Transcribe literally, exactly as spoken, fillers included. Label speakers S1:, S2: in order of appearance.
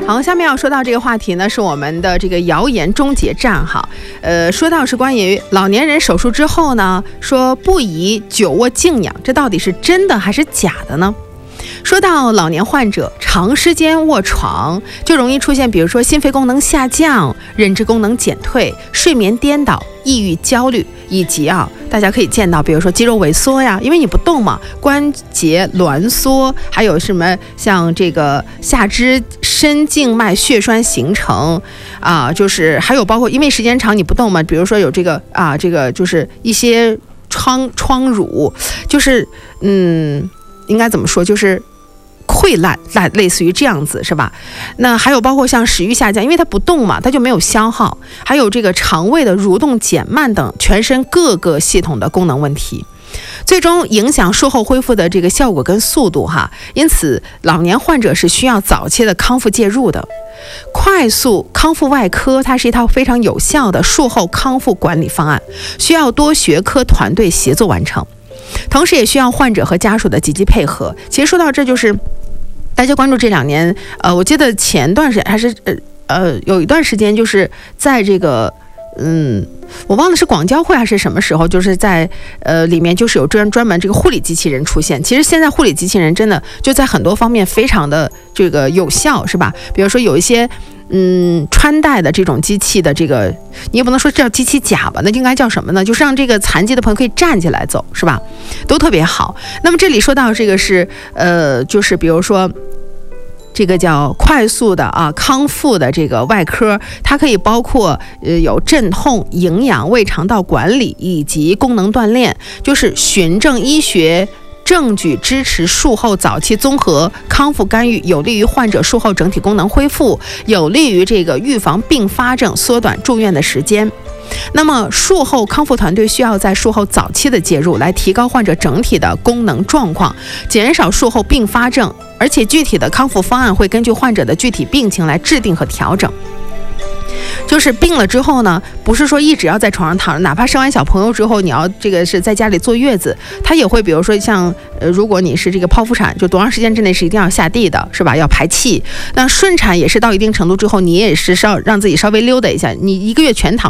S1: 好，下面要说到这个话题呢，是我们的这个谣言终结站哈。呃，说到是关于老年人手术之后呢，说不宜久卧静养，这到底是真的还是假的呢？说到老年患者长时间卧床，就容易出现比如说心肺功能下降、认知功能减退、睡眠颠倒、抑郁焦虑，以及啊大家可以见到比如说肌肉萎缩呀，因为你不动嘛，关节挛缩，还有什么像这个下肢深静脉血栓形成啊，就是还有包括因为时间长你不动嘛，比如说有这个啊这个就是一些疮疮痈，就是嗯应该怎么说，就是溃烂，类类似于这样子是吧？那还有包括像食欲下降，因为它不动嘛，它就没有消耗，还有这个肠胃的蠕动减慢等全身各个系统的功能问题，最终影响术后恢复的这个效果跟速度哈。因此老年患者是需要早期的康复介入的。快速康复外科它是一套非常有效的术后康复管理方案，需要多学科团队协作完成，同时也需要患者和家属的积极配合。其实说到这，就是大家关注这两年，呃，我记得前段时间还是呃呃有一段时间，就是在这个嗯，我忘了是广交会还是什么时候，就是在呃里面就是有专专门这个护理机器人出现。其实现在护理机器人真的就在很多方面非常的这个有效，是吧？比如说有一些嗯穿戴的这种机器的这个，你也不能说叫机器甲吧，那应该叫什么呢？就是让这个残疾的朋友可以站起来走，是吧？都特别好。那么这里说到这个是呃，就是比如说这个叫快速的啊康复的这个外科，它可以包括呃有镇痛、营养、胃肠道管理以及功能锻炼，就是循证医学证据支持术后早期综合康复干预，有利于患者术后整体功能恢复，有利于这个预防并发症，缩短住院的时间。那么术后康复团队需要在术后早期的介入，来提高患者整体的功能状况，减少术后并发症，而且具体的康复方案会根据患者的具体病情来制定和调整。就是病了之后呢，不是说一直要在床上躺着，哪怕生完小朋友之后，你要这个是在家里坐月子，他也会比如说像呃，如果你是这个剖腹产，就多长时间之内是一定要下地的，是吧？要排气。那顺产也是到一定程度之后，你也是稍让自己稍微溜达一下，你一个月全躺